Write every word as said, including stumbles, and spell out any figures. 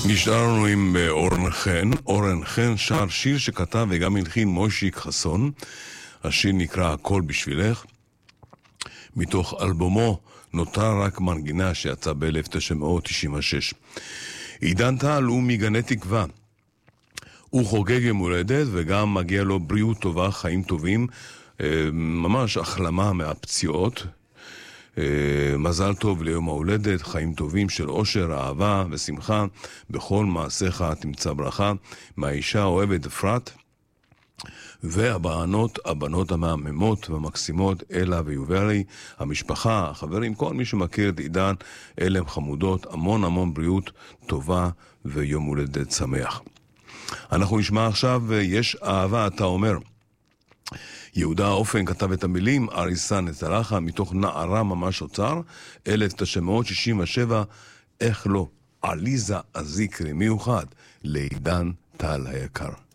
נשארנו עם אורן חן. אורן חן שר שיר שכתב וגם הלחין מוישיק חסון. השיר נקרא הכל בשבילך. מתוך אלבומו נותר רק מנגינה שיצא ב-אלף תשע מאות תשעים ושש. עידן טל הוא מגני תקווה. הוא חוגג יום הולדת וגם מגיע לו בריאות טובה, חיים טובים, ממש החלמה מהפציעות. מזל טוב ליום ההולדת, חיים טובים של אושר, אהבה ושמחה, בכל מעשיך תמצא ברכה, מהאישה האוהבת אפרת, והבנות, הבנות המהממות והמקסימות, אלה ויובלי, המשפחה, החברים, כל מי שמכיר את עידן, אלה הם חמודות, המון המון בריאות טובה ויום הולדת שמח. אנחנו נשמע עכשיו יש אהבה אתה אומר. יהודה אופן כתב את המילים, אריסה נצלחה, מתוך נערה ממש אוצר, אלף תשע מאות שישים ושבע, איך לא, עליזה הזיקרי מיוחד, לעידן טל היקר.